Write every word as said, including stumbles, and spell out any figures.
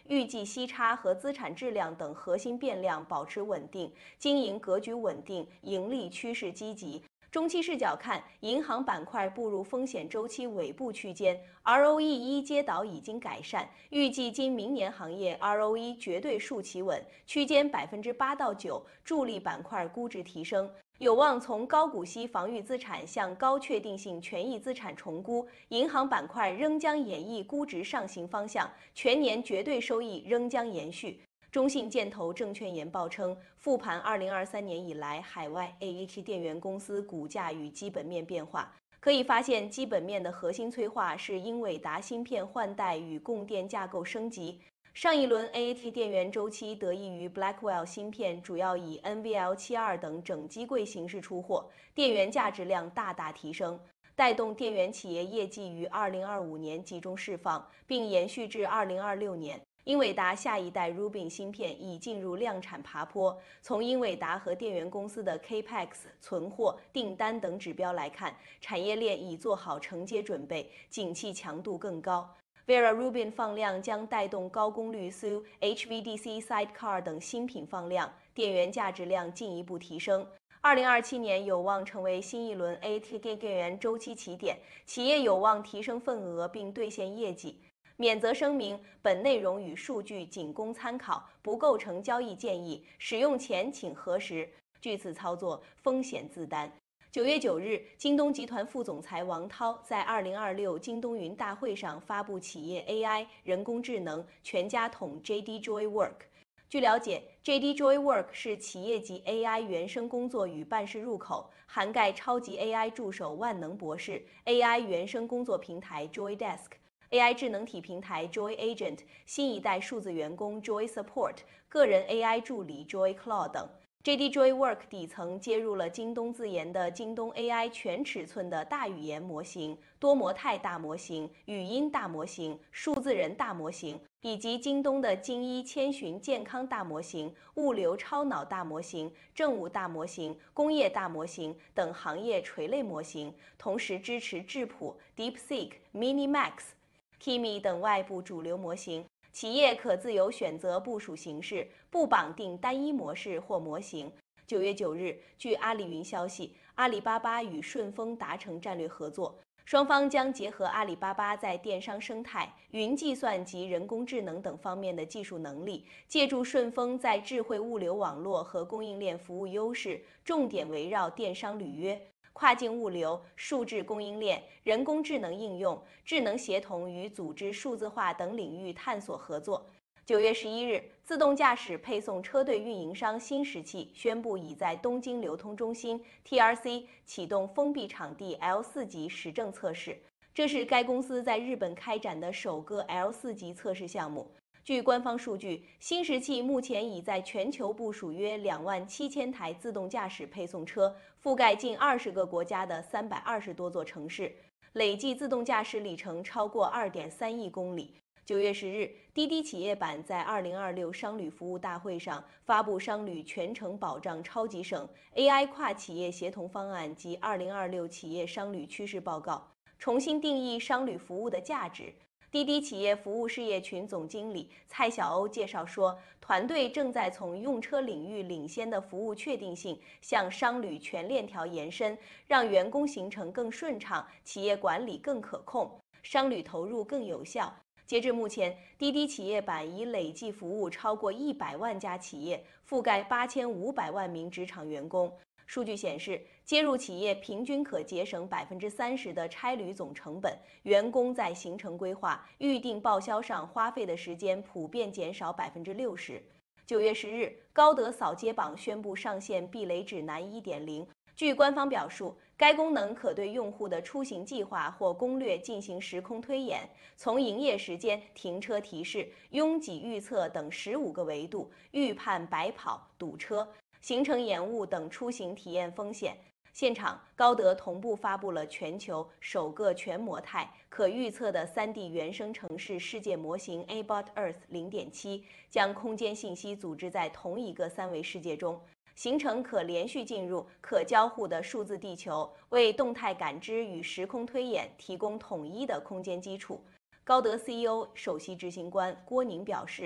预计息差和资产质量等核心变量保持稳定，经营格局稳定，盈利趋势积极。中期视角看，银行板块步入风险周期尾部区间 ，R O E 一阶倒已经改善，预计今明年行业 R O E 绝对数企稳，区间百分之八到九，助力板块估值提升。有望从高股息防御资产向高确定性权益资产重估，银行板块仍将演绎估值上行方向，全年绝对收益仍将延续。中信建投证券研报称，复盘二零二三年以来海外 A A T 电源公司股价与基本面变化，可以发现基本面的核心催化是英伟达芯片换代与供电架构升级。上一轮 A A T 电源周期得益于 Blackwell 芯片主要以 N V L 七十二 等整机柜形式出货，电源价值量大大提升，带动电源企业业绩于二零二五年集中释放，并延续至二零二六年。英伟达下一代 Rubin 芯片已进入量产爬坡。从英伟达和电源公司的 Capex、存货、订单等指标来看，产业链已做好承接准备，景气强度更高。Vera Rubin 放量将带动高功率 S U、H V D C Sidecar 等新品放量，电源价值量进一步提升。二零二七年有望成为新一轮 A A T 电源周期起点，企业有望提升份额并兑现业绩。免责声明：本内容与数据仅供参考，不构成交易建议，使用前请核实。据此操作，风险自担。九月九日，京东集团副总裁王涛在二零二六京东云大会上发布企业 A I 人工智能全家桶 J D Joywork。据了解 ，J D Joywork 是企业级 A I 原生工作与办事入口，涵盖超级 A I 助手万能博士、A I 原生工作平台 JoyDesk、A I 智能体平台 Joy Agent、新一代数字员工 Joy Support、个人 A I 助理 Joy Claw 等。J D Joywork 底层接入了京东自研的京东 A I 全尺寸的大语言模型、多模态大模型、语音大模型、数字人大模型，以及京东的精一千寻健康大模型、物流超脑大模型、政务大模型、工业大模型等行业垂类模型，同时支持智谱、DeepSeek、Minimax、Kimi 等外部主流模型。企业可自由选择部署形式，不绑定单一模式或模型。九月九日，据阿里云消息，阿里巴巴与顺丰达成战略合作，双方将结合阿里巴巴在电商生态、云计算及人工智能等方面的技术能力，借助顺丰在智慧物流网络和供应链服务优势，重点围绕电商履约、跨境物流、数字供应链、人工智能应用、智能协同与组织数字化等领域探索合作。九月十一日，自动驾驶配送车队运营商新石器宣布已在东京流通中心 T R C 启动封闭场地 L 四 级实证测试，这是该公司在日本开展的首个 L 四 级测试项目。据官方数据，新石器目前已在全球部署约两万七千台自动驾驶配送车，覆盖近二十个国家的三百二十多座城市，累计自动驾驶里程超过二点三亿公里。九月十日，滴滴企业版在二零二六商旅服务大会上发布商旅全程保障超级省 A I 跨企业协同方案及二零二六企业商旅趋势报告，重新定义商旅服务的价值。滴滴企业服务事业群总经理蔡小欧介绍说，团队正在从用车领域领先的服务确定性向商旅全链条延伸，让员工行程更顺畅，企业管理更可控，商旅投入更有效。截至目前，滴滴企业版已累计服务超过一百万家企业，覆盖八千五百万名职场员工。数据显示，接入企业平均可节省百分之三十的差旅总成本，员工在行程规划、预订报销上花费的时间普遍减少百分之六十。九月十日，高德扫街榜宣布上线避雷指南 一点零。据官方表述，该功能可对用户的出行计划或攻略进行时空推演，从营业时间、停车提示、拥挤预测等十五个维度预判白跑、堵车、行程延误等出行体验风险。现场，高德同步发布了全球首个全模态、可预测的 三 D 原生城市世界模型 Abot Earth 零点七， 将空间信息组织在同一个三维世界中。形成可连续进入、可交互的数字地球，为动态感知与时空推演提供统一的空间基础。高德 C E O、首席执行官郭宁表示，